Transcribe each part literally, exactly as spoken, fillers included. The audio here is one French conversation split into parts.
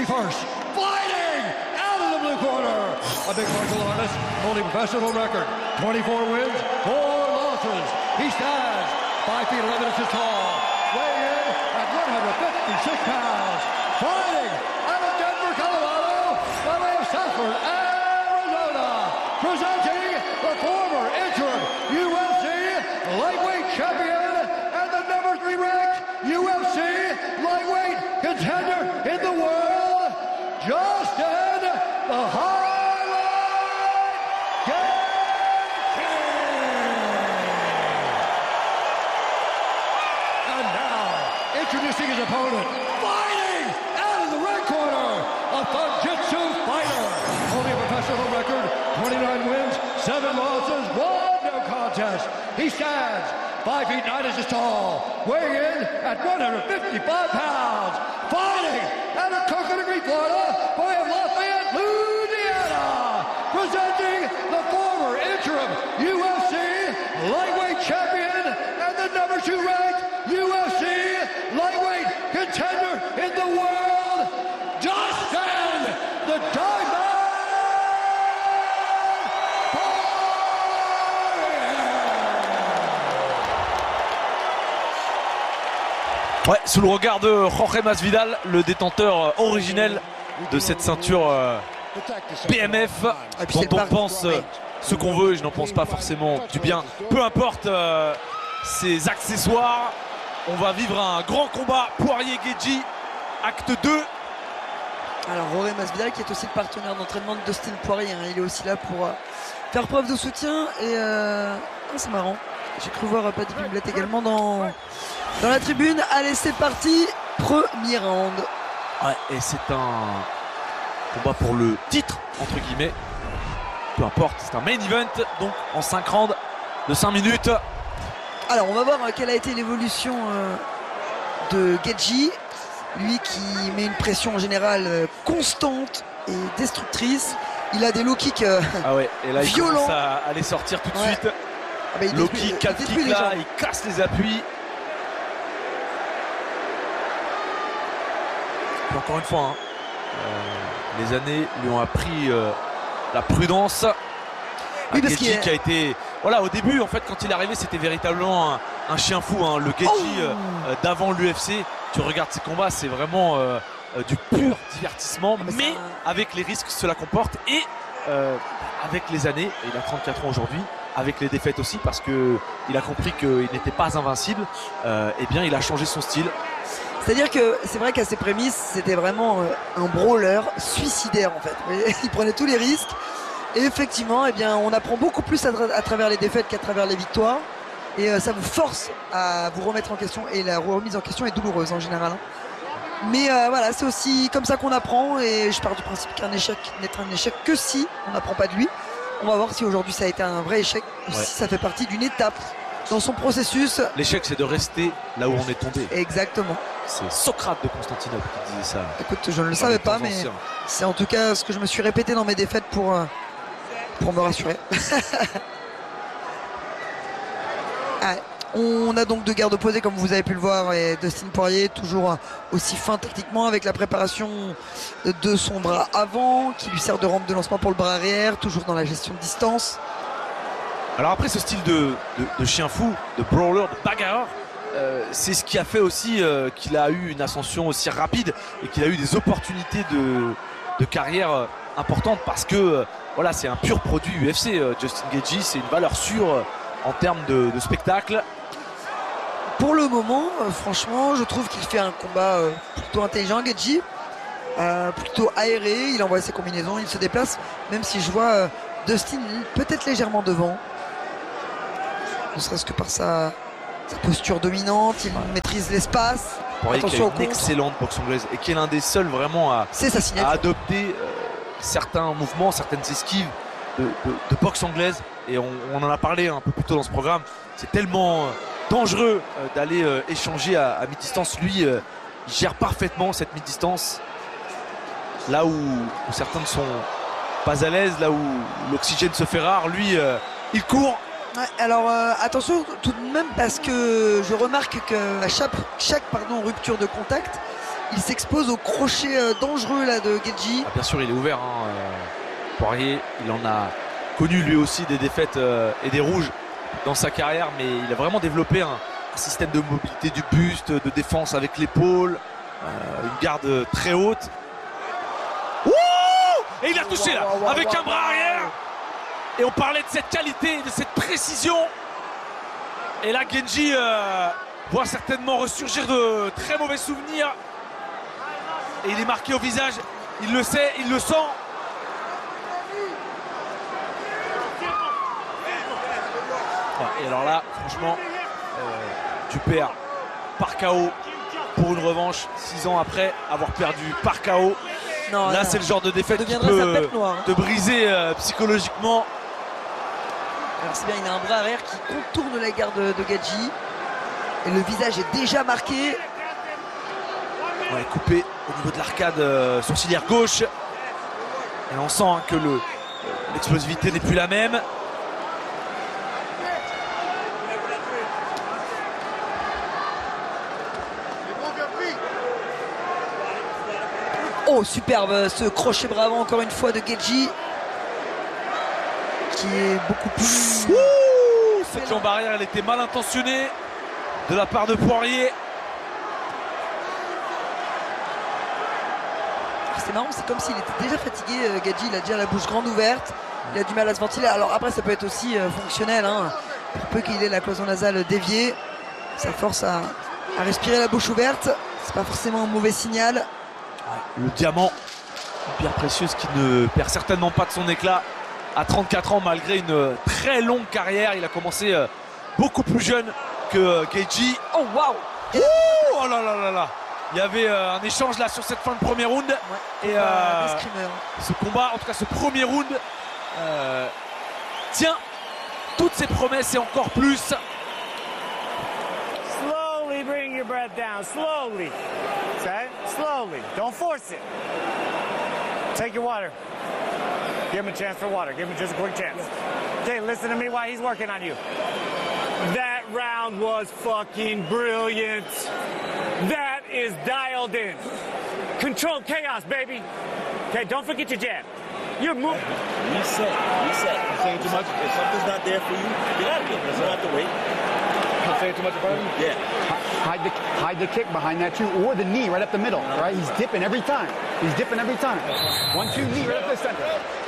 first, fighting out of the blue corner. A big martial artist, holding professional record, twenty-four wins, four losses. He stands five feet eleven inches tall, weighing in at one hundred fifty-six pounds. Fighting out of Denver, Colorado, by way of Southford, Arizona. Presenting the former interim U F C lightweight champion and the number three ranked U F C lightweight contender in the world, Justin the Highlight Gaethje. And now, introducing his opponent, fighting out of the red corner, a Thug-Jitsu fighter, holding a professional record, twenty-nine wins, seven losses, one no contest. He stands five feet nine inches tall, weighing in at one hundred fifty-five pounds, fighting out of Coconut Creek, Florida, by of Lafayette, Louisiana, presenting the former interim U F C lightweight champion and the number two ranked U F C lightweight contender in the world, Dustin the Diamond. Ouais, sous le regard de Jorge Masvidal, le détenteur originel de cette ceinture euh, B M F, dont on pense euh, ce qu'on veut, et je n'en pense pas forcément du bien. Peu importe euh, ses accessoires, on va vivre un grand combat Poirier-Gaethje, acte deux. Alors Jorge Masvidal qui est aussi le partenaire d'entraînement de Dustin Poirier, hein, il est aussi là pour euh, faire preuve de soutien et euh, oh, c'est marrant. J'ai cru voir Paddy Pimblett également dans, dans la tribune. Allez, c'est parti, premier round. Ouais, et c'est un combat pour le titre, entre guillemets. Peu importe, c'est un main event, donc en cinq rounds de cinq minutes. Alors, on va voir quelle a été l'évolution euh, de Gaethje. Lui qui met une pression en général euh, constante et destructrice. Il a des low kicks euh, ah ouais, et là, violents. Il commence à, à les sortir tout de ouais. suite. Ah bah, low kick, quatre kicks là, il casse les appuis. Et encore une fois, hein, euh, les années lui ont appris euh, la prudence. Oui, parce Gaethje qui a été, voilà, au début en fait quand il est arrivé c'était véritablement un, un chien fou, hein. Le Gaethje oh euh, d'avant l'U F C, tu regardes ses combats, c'est vraiment euh, euh, du pur divertissement, mais, mais un... avec les risques que cela comporte et euh, avec les années, et il a trente-quatre ans aujourd'hui, avec les défaites aussi parce que il a compris qu'il n'était pas invincible, euh, et bien il a changé son style. C'est-à-dire que c'est vrai qu'à ses prémices c'était vraiment euh, un brawler suicidaire en fait. Il prenait tous les risques. Et effectivement, eh bien, on apprend beaucoup plus à, tra à travers les défaites qu'à travers les victoires. Et euh, ça vous force à vous remettre en question. Et la remise en question est douloureuse en général. Mais euh, voilà, c'est aussi comme ça qu'on apprend. Et je pars du principe qu'un échec n'est un échec que si on n'apprend pas de lui. On va voir si aujourd'hui ça a été un vrai échec ou ouais. si ça fait partie d'une étape dans son processus. L'échec, c'est de rester là où on est tombé. Exactement. C'est Socrate de Constantinople qui disait ça. Écoute, je ne le savais pas, mais c'est en tout cas ce que je me suis répété dans mes défaites pour... Euh, pour me rassurer. Ah, on a donc deux gardes opposés comme vous avez pu le voir, et Dustin Poirier toujours aussi fin techniquement avec la préparation de son bras avant qui lui sert de rampe de lancement pour le bras arrière, toujours dans la gestion de distance. Alors après ce style de, de, de chien fou, de brawler, de bagarreur, euh, c'est ce qui a fait aussi euh, qu'il a eu une ascension aussi rapide et qu'il a eu des opportunités de, de carrière euh, importantes parce que euh, voilà, c'est un pur produit U F C. euh, Justin Gaethje, c'est une valeur sûre euh, en termes de, de spectacle. Pour le moment, euh, franchement, je trouve qu'il fait un combat euh, plutôt intelligent, Gaethje, euh, plutôt aéré, il envoie ses combinaisons, il se déplace, même si je vois euh, Dustin peut-être légèrement devant, ne serait-ce que par sa, sa posture dominante, il ouais. maîtrise l'espace. Attention, qui a une excellente boxe anglaise et qui est l'un des seuls vraiment à, à adopter euh, certains mouvements, certaines esquives de, de, de boxe anglaise, et on, on en a parlé un peu plus tôt dans ce programme. C'est tellement euh, dangereux euh, d'aller euh, échanger à, à mi-distance. Lui euh, il gère parfaitement cette mi-distance là où, où certains ne sont pas à l'aise, là où l'oxygène se fait rare, lui euh, il court. Ouais, alors euh, attention tout de même, parce que je remarque qu'à chaque, chaque pardon, rupture de contact, il s'expose au crochet euh, dangereux là de Gaethje. Ah, bien sûr, il est ouvert. Hein, euh, Poirier, il en a connu lui aussi des défaites euh, et des rouges dans sa carrière, mais il a vraiment développé un, un système de mobilité du buste, de défense avec l'épaule, euh, une garde très haute. Ouh, et il a touché là, wow, wow, avec wow, un bras wow. arrière. Et on parlait de cette qualité, de cette précision. Et là, Gaethje euh, va certainement ressurgir de très mauvais souvenirs. Et il est marqué au visage, il le sait, il le sent. Et alors là, franchement, euh, tu perds par K O pour une revanche six ans après avoir perdu par K O. Non, là, c'est le genre de défaite qui peut noire, hein. te briser euh, psychologiquement. Alors c'est bien, il a un bras arrière qui contourne la garde de, de Gaethje. Et le visage est déjà marqué. Ouais, coupé au niveau de l'arcade euh, sourcilière gauche. Et on sent hein, que l'explosivité n'est plus la même. Oh, superbe ce crochet bravo encore une fois de Gaethje, qui est beaucoup plus... Ouh, cette jambe arrière, elle était mal intentionnée de la part de Poirier. C'est marrant, c'est comme s'il était déjà fatigué. Gaethje, il a déjà la bouche grande ouverte, il a du mal à se ventiler. Alors après, ça peut être aussi euh, fonctionnel, hein. Pour peu qu'il ait la cloison nasale déviée, ça force à, à respirer la bouche ouverte. C'est pas forcément un mauvais signal. Le diamant, une pierre précieuse qui ne perd certainement pas de son éclat à trente-quatre ans malgré une très longue carrière. Il a commencé euh, beaucoup plus jeune que euh, Gaethje. Oh waouh! Oh là là là là! Il y avait euh, un échange là sur cette fin de premier round. Ouais, et euh, ce combat, en tout cas ce premier round, euh, tient toutes ses promesses et encore plus. Slowly bring your breath down, slowly. Okay? Slowly. Don't force it. Take your water. Give him a chance for water. Give him just a quick chance. Okay, listen to me while he's working on you. That round was fucking brilliant. That is dialed in. Controlled chaos, baby. Okay, don't forget your jab. You're moving. Reset. Reset. You're saying too much. If something's not there for you, get out of it. You don't have to wait. I'm saying too much about him? Yeah. Hide the, hide the kick behind that too, or the knee right up the middle, right? He's dipping every time. He's dipping every time. One, two, knee right up the center.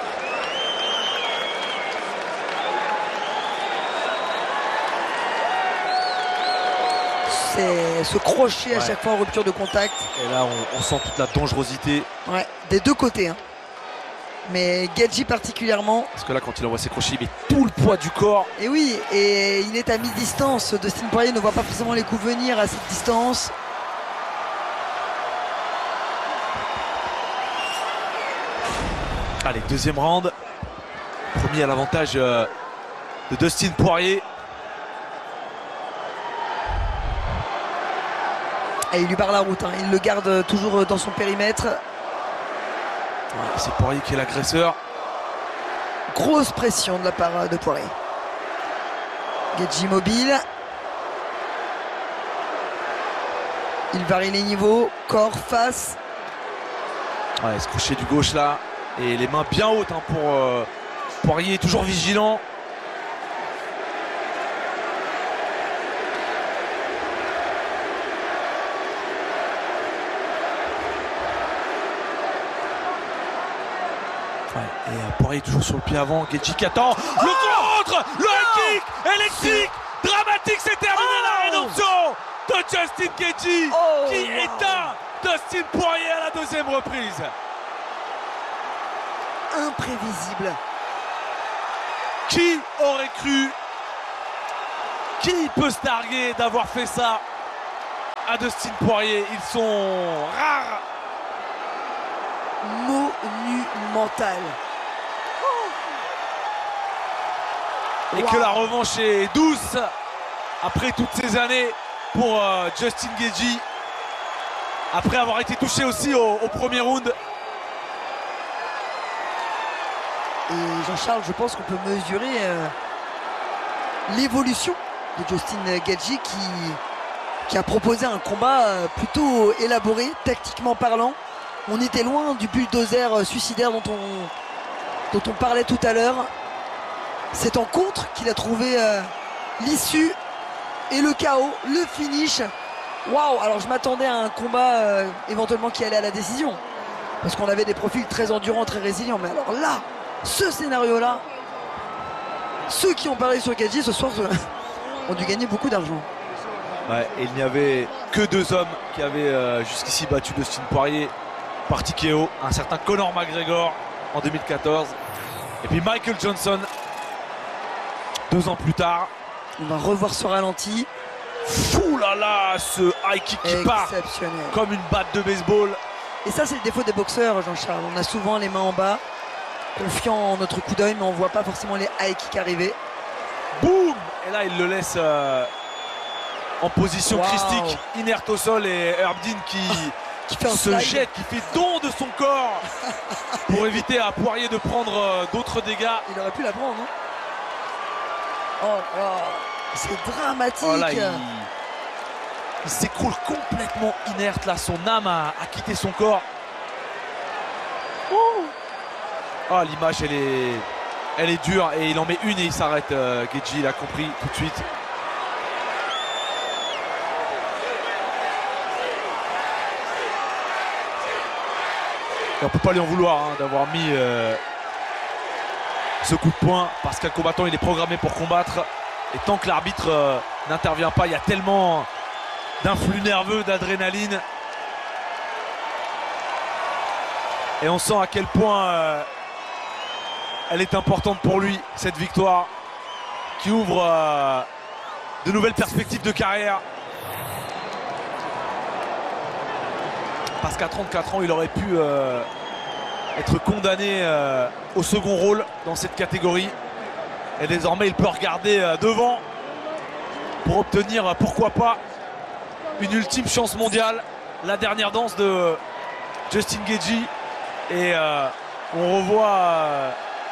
C'est ce crochet ouais. à chaque fois en rupture de contact. Et là, on, on sent toute la dangerosité. Ouais, des deux côtés. Hein. Mais Gaethje particulièrement. Parce que là, quand il envoie ses crochets, il met tout le poids du corps. Et oui, et il est à mi-distance. Dustin Poirier ne voit pas forcément les coups venir à cette distance. Allez, deuxième round. Premier à l'avantage euh, de Dustin Poirier. Et il lui barre la route, hein. Il le garde toujours dans son périmètre. C'est Poirier qui est l'agresseur. Grosse pression de la part de Poirier. Gaethje mobile. Il varie les niveaux, corps, face. Ouais, ce crochet du gauche là. Et les mains bien hautes hein, pour euh, Poirier, toujours vigilant. Et euh, Poirier toujours sur le pied avant, Gaethje qui attend, oh le contre, le kick électrique, dramatique, c'est terminé oh la rédemption de Justin Gaethje oh qui wow. éteint Dustin Poirier à la deuxième reprise. Imprévisible. Qui aurait cru? Qui peut se targuer d'avoir fait ça à Dustin Poirier? Ils sont rares. Monumental. Et wow. que la revanche est douce après toutes ces années pour euh, Justin Gaethje, après avoir été touché aussi au, au premier round. Et Jean-Charles, je pense qu'on peut mesurer euh, l'évolution de Justin Gaethje qui qui a proposé un combat plutôt élaboré, tactiquement parlant. On était loin du bulldozer suicidaire dont on, dont on parlait tout à l'heure. C'est en contre qu'il a trouvé euh, l'issue et le chaos, le finish. Waouh! Alors je m'attendais à un combat euh, éventuellement qui allait à la décision. Parce qu'on avait des profils très endurants, très résilients. Mais alors là, ce scénario-là, ceux qui ont parié sur Gaethje ce soir ont dû gagner beaucoup d'argent. Ouais, et il n'y avait que deux hommes qui avaient euh, jusqu'ici battu Dustin Poirier par T K O, un certain Conor McGregor en deux mille quatorze et puis Michael Johnson deux ans plus tard. On va revoir ce ralenti. Fou là là, ce high kick qui part comme une batte de baseball. Et ça c'est le défaut des boxeurs, Jean-Charles. On a souvent les mains en bas, confiant en notre coup d'œil, mais on voit pas forcément les high kicks arriver. Boum! Et là il le laisse euh, en position wow. christique, inerte au sol, et Herb Dean qui, qui fait un se slide. jette, qui fait don de son corps pour éviter à Poirier de prendre euh, d'autres dégâts. Il aurait pu la prendre, non? Oh là, c'est dramatique. Oh là, il, il s'écroule complètement inerte là, son âme a, a quitté son corps. Oh, oh l'image elle est, elle est dure et il en met une et il s'arrête. Euh, Gaethje, il a compris tout de suite. Et on peut pas lui en vouloir hein, d'avoir mis euh, ce coup de poing parce qu'un combattant il est programmé pour combattre et tant que l'arbitre euh, n'intervient pas, il y a tellement d'influx nerveux, d'adrénaline et on sent à quel point euh, elle est importante pour lui, cette victoire qui ouvre euh, de nouvelles perspectives de carrière parce qu'à trente-quatre ans il aurait pu euh, être condamné euh, au second rôle dans cette catégorie et désormais il peut regarder euh, devant pour obtenir euh, pourquoi pas une ultime chance mondiale, la dernière danse de Justin Gaethje et euh, on revoit euh,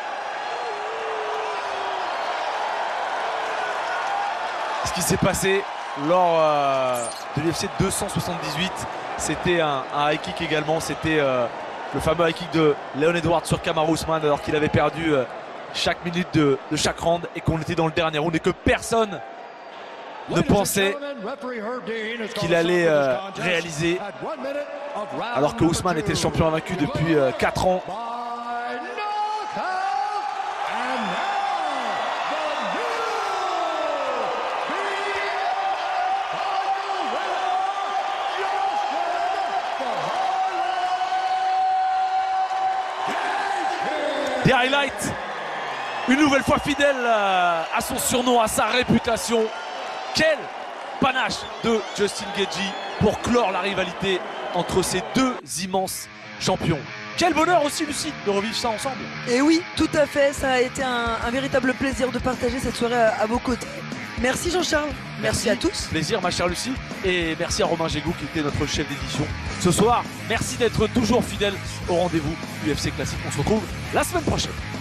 ce qui s'est passé lors euh, de l'U F C deux cent soixante-dix-huit. C'était un, un high kick également, c'était euh, le fameux high kick de Leon Edwards sur Kamaru Usman alors qu'il avait perdu euh, chaque minute de, de chaque round et qu'on était dans le dernier round et que personne ne pensait qu'il allait euh, réaliser alors que Usman était le champion invaincu depuis euh, quatre ans. Des highlights, une nouvelle fois fidèle à son surnom, à sa réputation. Quel panache de Justin Gaethje pour clore la rivalité entre ces deux immenses champions. Quel bonheur aussi, Lucie, de revivre ça ensemble. Et oui, tout à fait, ça a été un, un véritable plaisir de partager cette soirée à, à vos côtés. Merci Jean-Charles, merci, merci à tous. Plaisir ma chère Lucie, et merci à Romain Gégou qui était notre chef d'édition ce soir. Merci d'être toujours fidèle au rendez-vous U F C Classique. On se retrouve la semaine prochaine.